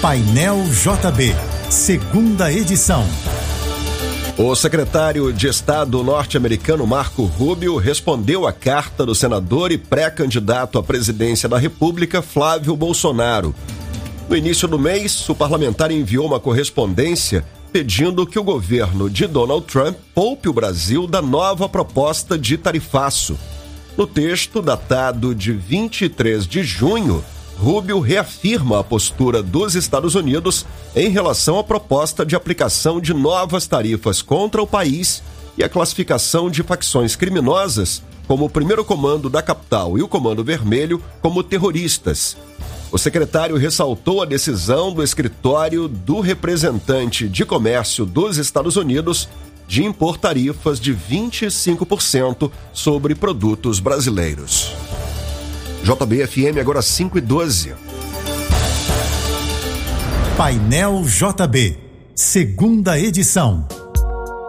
Painel JB, segunda edição. O secretário de Estado norte-americano Marco Rubio respondeu à carta do senador e pré-candidato à presidência da República, Flávio Bolsonaro. No início do mês, o parlamentar enviou uma correspondência pedindo que o governo de Donald Trump poupe o Brasil da nova proposta de tarifaço. No texto, datado de 23 de junho, Rubio reafirma a postura dos Estados Unidos em relação à proposta de aplicação de novas tarifas contra o país e a classificação de facções criminosas, como o Primeiro Comando da Capital e o Comando Vermelho, como terroristas. O secretário ressaltou a decisão do escritório do representante de comércio dos Estados Unidos de impor tarifas de 25% sobre produtos brasileiros. JB-FM agora 5:12. Painel JB, segunda edição.